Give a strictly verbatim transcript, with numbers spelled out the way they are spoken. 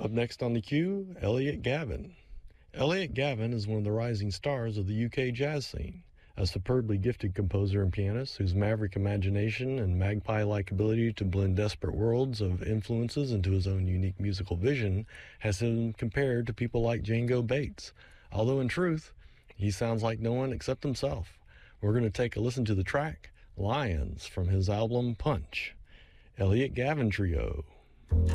Up next on the queue, Elliot Gavin. Elliot Gavin is one of the rising stars of the U K jazz scene, a superbly gifted composer and pianist whose maverick imagination and magpie-like ability to blend desperate worlds of influences into his own unique musical vision has him compared to people like Django Bates, although in truth, he sounds like no one except himself. We're going to take a listen to the track, Lions, from his album Punch. Elliot Gavin Trio.